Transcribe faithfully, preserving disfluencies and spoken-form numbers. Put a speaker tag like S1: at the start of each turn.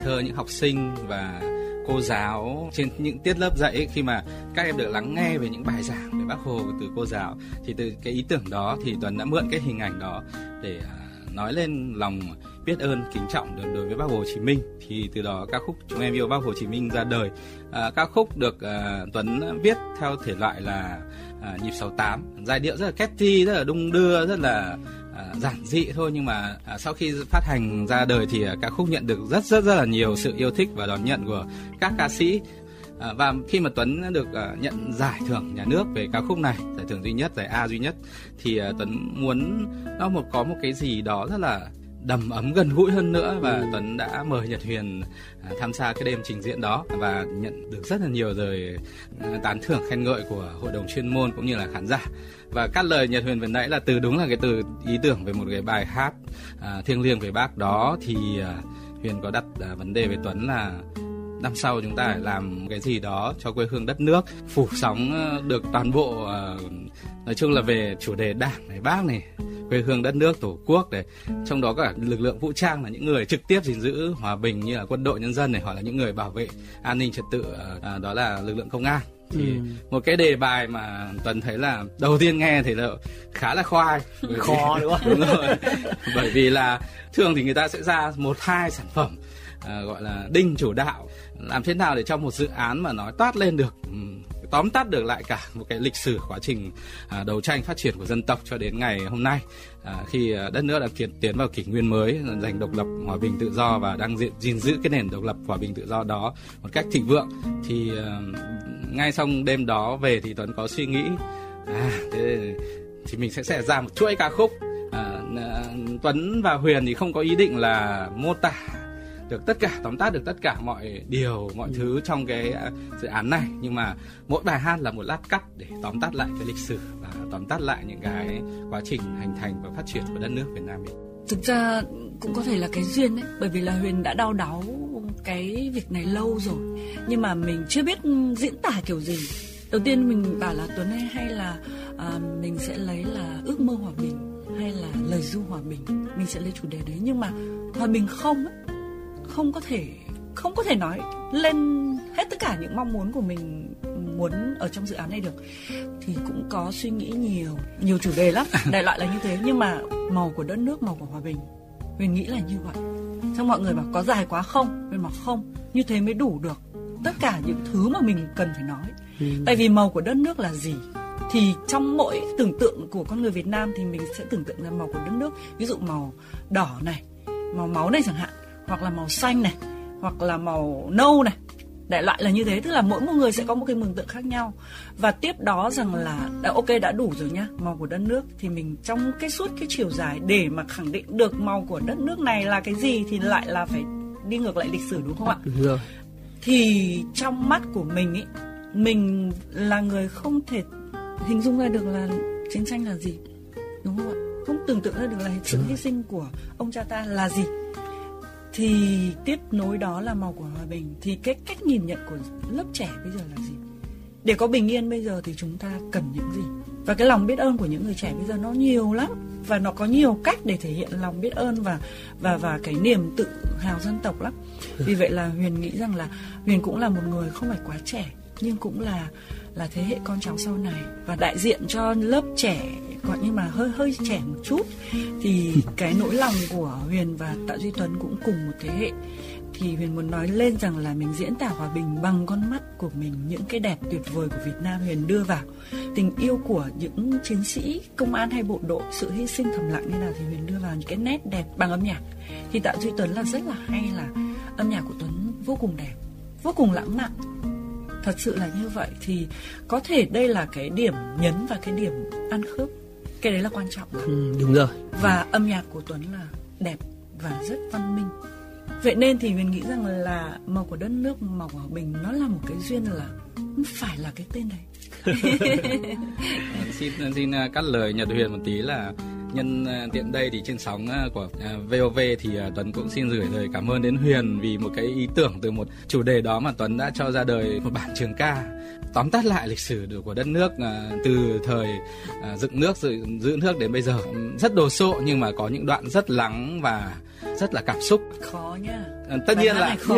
S1: thơ những học sinh và cô giáo trên những tiết lớp dạy ấy, khi mà các em được lắng nghe về những bài giảng về Bác Hồ từ cô giáo, thì từ cái ý tưởng đó thì Tuấn đã mượn cái hình ảnh đó để uh, nói lên lòng biết ơn kính trọng đối với Bác Hồ Chí Minh. Thì từ đó ca khúc Chúng Em Yêu Bác Hồ Chí Minh ra đời. Uh, ca khúc được uh, Tuấn viết theo thể loại là uh, nhịp sáu tám, giai điệu rất là catchy, rất là đung đưa, rất là À, giản dị thôi, nhưng mà à, sau khi phát hành ra đời thì à, ca khúc nhận được rất rất rất là nhiều sự yêu thích và đón nhận của các ca sĩ. À, và khi mà Tuấn được à, nhận giải thưởng nhà nước về ca khúc này, giải thưởng duy nhất, giải A duy nhất, thì à, Tuấn muốn nó một có một cái gì đó rất là đầm ấm, gần gũi hơn nữa, và Tuấn đã mời Nhật Huyền à, tham gia cái đêm trình diễn đó và nhận được rất là nhiều lời à, tán thưởng khen ngợi của hội đồng chuyên môn cũng như là khán giả. Và cắt lời Nhật Huyền vừa nãy là từ đúng là cái từ ý tưởng về một cái bài hát à, thiêng liêng về Bác đó, thì à, Huyền có đặt à, vấn đề với Tuấn là năm sau chúng ta phải làm cái gì đó cho quê hương đất nước, phủ sóng được toàn bộ, à, nói chung là về chủ đề Đảng này, Bác này, quê hương đất nước, tổ quốc này, trong đó cả lực lượng vũ trang là những người trực tiếp gìn giữ hòa bình như là quân đội nhân dân này, hoặc là những người bảo vệ an ninh trật tự, à, đó là lực lượng công an. Thì ừ. một cái đề bài mà Tuấn thấy là đầu tiên nghe thì là khá là khoai,
S2: khó đúng không?
S1: Đúng rồi. Bởi vì là thường thì người ta sẽ ra một hai sản phẩm à, gọi là đinh chủ đạo, làm thế nào để trong một dự án mà nói toát lên được, um, tóm tắt được lại cả một cái lịch sử quá trình à, đấu tranh phát triển của dân tộc cho đến ngày hôm nay, à, khi à, đất nước đã tiến, tiến vào kỷ nguyên mới, giành độc lập, hòa bình, tự do và đang gìn giữ cái nền độc lập, hòa bình, tự do đó một cách thịnh vượng. Thì à, ngay xong đêm đó về thì Tuấn có suy nghĩ, à thế thì mình sẽ sẽ ra một chuỗi ca khúc. À, Tuấn và Huyền thì không có ý định là mô tả được tất cả, tóm tắt được tất cả mọi điều, mọi ừ. thứ trong cái dự án này, nhưng mà mỗi bài hát là một lát cắt để tóm tắt lại cái lịch sử và tóm tắt lại những cái quá trình hình thành và phát triển của đất nước Việt Nam mình.
S3: Thực ra cũng có thể là cái duyên đấy, bởi vì là Huyền đã đau đáu cái việc này lâu rồi, nhưng mà mình chưa biết diễn tả kiểu gì. Đầu tiên mình bảo là Tuấn ơi, hay là à, mình sẽ lấy là ước mơ hòa bình hay là lời ru hòa bình, mình sẽ lấy chủ đề đấy, nhưng mà hòa bình không ấy, không có thể không có thể nói lên hết tất cả những mong muốn của mình muốn ở trong dự án này được. Thì cũng có suy nghĩ nhiều nhiều chủ đề lắm, đại loại là như thế, nhưng mà màu của đất nước, màu của hòa bình, Huyền nghĩ là như vậy. Xong mọi người bảo có dài quá không? Huyền bảo không, như thế mới đủ được tất cả những thứ mà mình cần phải nói. ừ. Tại vì màu của đất nước là gì thì trong mỗi tưởng tượng của con người Việt Nam thì mình sẽ tưởng tượng ra màu của đất nước, ví dụ màu đỏ này, màu máu này chẳng hạn, hoặc là màu xanh này, hoặc là màu nâu này, đại loại là như thế. Tức là mỗi một người sẽ có một cái mường tượng khác nhau. Và tiếp đó rằng là đã, ok đã đủ rồi nhá, màu của đất nước, thì mình trong cái suốt cái chiều dài để mà khẳng định được màu của đất nước này là cái gì thì lại là phải đi ngược lại lịch sử, đúng không ạ?
S2: Đúng rồi.
S3: Thì trong mắt của mình ấy, mình là người không thể hình dung ra được là chiến tranh là gì, đúng không ạ? Không tưởng tượng ra được là sự hy sinh của ông cha ta là gì. Thì tiếp nối đó là màu của hòa bình. Thì cái cách nhìn nhận của lớp trẻ bây giờ là gì? Để có bình yên bây giờ thì chúng ta cần những gì? Và cái lòng biết ơn của những người trẻ bây giờ nó nhiều lắm, và nó có nhiều cách để thể hiện lòng biết ơn và và và cái niềm tự hào dân tộc lắm. Vì vậy là Huyền nghĩ rằng là Huyền cũng là một người không phải quá trẻ, nhưng cũng là là thế hệ con cháu sau này, và đại diện cho lớp trẻ còn nhưng mà hơi hơi trẻ một chút. Thì cái nỗi lòng của Huyền và Tạ Duy Tuấn cũng cùng một thế hệ. Thì Huyền muốn nói lên rằng là mình diễn tả hòa bình bằng con mắt của mình, những cái đẹp tuyệt vời của Việt Nam Huyền đưa vào, tình yêu của những chiến sĩ công an hay bộ đội, sự hy sinh thầm lặng như nào thì Huyền đưa vào những cái nét đẹp bằng âm nhạc. Thì Tạ Duy Tuấn là rất là hay, là âm nhạc của Tuấn vô cùng đẹp, vô cùng lãng mạn. Thật sự là như vậy. Thì có thể đây là cái điểm nhấn và cái điểm ăn khớp. Cái đấy là quan trọng.
S2: Ừ, đúng rồi.
S3: Và âm nhạc của Tuấn là đẹp và rất văn minh. Vậy nên thì Huyền nghĩ rằng là màu của đất nước, màu của hòa bình, nó là một cái duyên, là phải là cái tên này.
S1: xin, xin cắt lời Nhật Huyền một tí là nhân tiện đây thì trên sóng của vê o vê thì Tuấn cũng xin gửi lời cảm ơn đến Huyền vì một cái ý tưởng từ một chủ đề đó mà Tuấn đã cho ra đời một bản trường ca tóm tắt lại lịch sử của đất nước từ thời dựng nước, giữ nước đến bây giờ. Rất đồ sộ nhưng mà có những đoạn rất lắng và rất là cảm xúc.
S3: Khó nhá.
S1: Tất nhiên là
S3: khó.